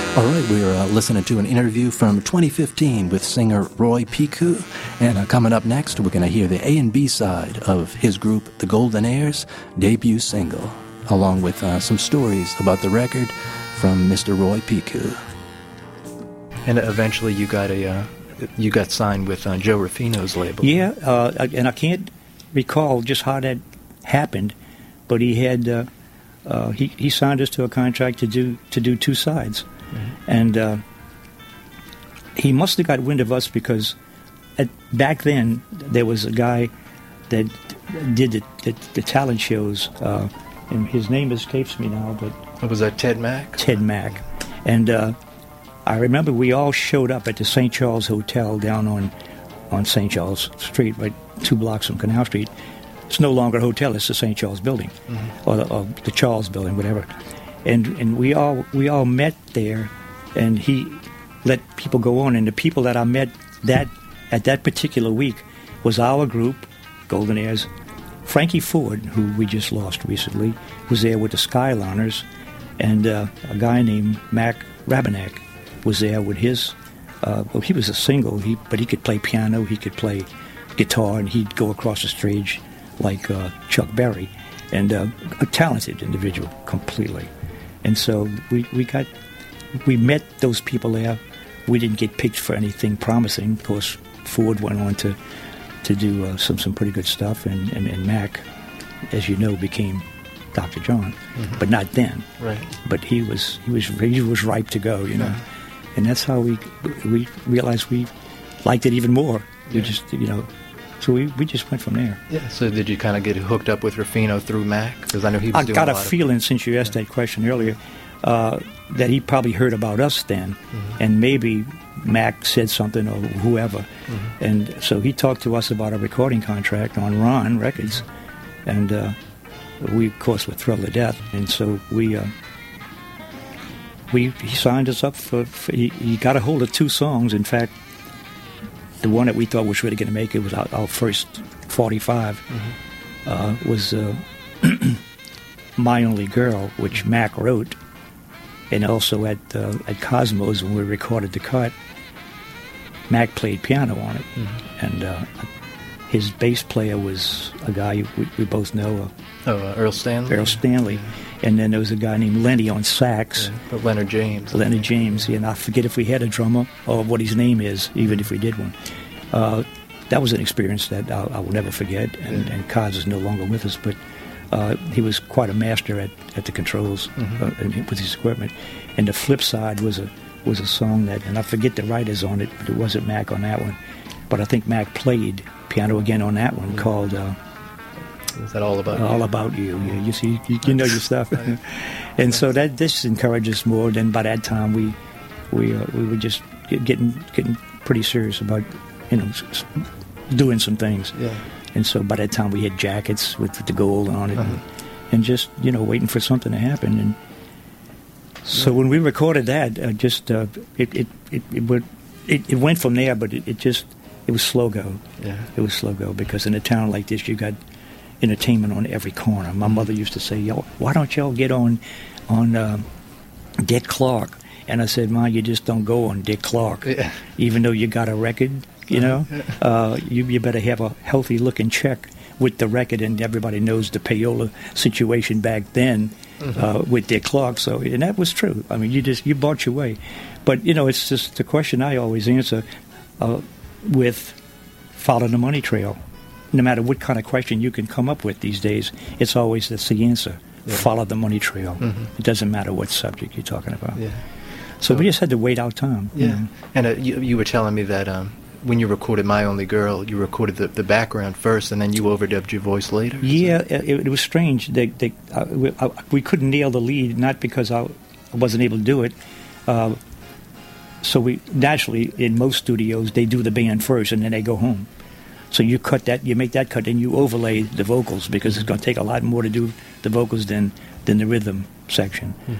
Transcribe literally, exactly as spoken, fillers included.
All right, we're uh, listening to an interview from twenty fifteen with singer Roy Piku. And uh, coming up next, we're going to hear the A and B side of his group, The Goldenaires' debut single, along with uh, some stories about the record from Mister Roy Piku. And eventually you got a uh, you got signed with uh, Joe Rufino's label. Yeah, uh, and I can't recall just how that happened, but he had uh, uh, he, he signed us to a contract to do to do two sides. Mm-hmm. And uh, he must have got wind of us because at, back then there was a guy that did the, the, the talent shows, uh, and his name escapes me now, but... What was that, Ted Mack? Ted Mack. And uh, I remember we all showed up at the Saint Charles Hotel down on, on Saint Charles Street, right two blocks from Canal Street. It's no longer a hotel, it's the Saint Charles Building, mm-hmm. or, the, or the Charles Building, whatever. And and we all we all met there, and he let people go on. And the people that I met that at that particular week was our group, Goldenaires. Frankie Ford, who we just lost recently, was there with the Skyliners, and uh, a guy named Mac Rabenak was there with his. Uh, well, he was a single, he but he could play piano, he could play guitar, and he'd go across the stage like uh, Chuck Berry, and uh, a talented individual completely. And so we, we got, we met those people there. We didn't get picked for anything promising. Of course, Ford went on to, to do uh, some, some pretty good stuff, and, and, and Mac, as you know, became Doctor John, mm-hmm. but not then. Right. But he was he was he was ripe to go, you know, yeah. And that's how we we realized we liked it even more. Yeah. We just you know. So we, we just went from there. Yeah. So did you kind of get hooked up with Rufino through Mac? Because I know he was I doing got a, a lot feeling, of... since you asked yeah. that question earlier, uh, that he probably heard about us then, mm-hmm. and maybe Mac said something or whoever. Mm-hmm. And so he talked to us about a recording contract on Ron Records, mm-hmm. and uh, we, of course, were thrilled to death. And so we uh, we he signed us up for. for he, he got a hold of two songs. In fact, the one that we thought was really going to make it was our, our first forty-five, mm-hmm. uh, was uh, My Only Girl, which Mac wrote, and also at uh, at Cosmos when we recorded the cut, Mac played piano on it, mm-hmm. and uh, his bass player was a guy we, we both know, uh, oh, uh, Earl Stanley. Earl Stanley, yeah. And then there was a guy named Lenny on sax. Yeah, but Leonard James. Leonard James, yeah, and I forget if we had a drummer or what his name is, even if we did one. Uh, that was an experience that I, I will never forget, and, yeah. and Cos is no longer with us, but uh, he was quite a master at, at the controls, mm-hmm. uh, and with his equipment. And the flip side was a was a song that, and I forget the writers on it, but it wasn't Mac on that one. But I think Mac played piano again on that one, mm-hmm. called... Uh, Is that All About uh, You? All About You, yeah. You see, you, you know your stuff. And yes. So that this encouraged us more. Then by that time, we we uh, we were just getting getting pretty serious about, you know, doing some things. Yeah. And so by that time, we had jackets with, with the gold on it, uh-huh. and, and just, you know, waiting for something to happen. And so yeah. when we recorded that, uh, just uh, it, it it it, would, it it went from there, but it, it just it was slow go. Yeah. It was slow go because in a town like this, you got entertainment on every corner. My mother used to say, "Yo, why don't y'all get on on uh, Dick Clark?" And I said, "Ma, you just don't go on Dick Clark, yeah. even though you got a record. You know, uh, you you better have a healthy looking check with the record." And everybody knows the payola situation back then mm-hmm. uh, with Dick Clark. So, and that was true. I mean, you just you bought your way. But you know, it's just the question I always answer uh, with follow the money trail. No matter what kind of question you can come up with these days, it's always that's the answer. Yeah. Follow the money trail. Mm-hmm. It doesn't matter what subject you're talking about. Yeah. So, so we just had to wait out time. Yeah. You know? And uh, you, you were telling me that um, when you recorded My Only Girl, you recorded the, the background first, and then you overdubbed your voice later? Yeah, it, it was strange. They, they, uh, we, uh, we couldn't nail the lead, not because I wasn't able to do it. Uh, so we naturally, in most studios, they do the band first, and then they go home. So you cut that, you make that cut, and you overlay the vocals because it's going to take a lot more to do the vocals than than the rhythm section.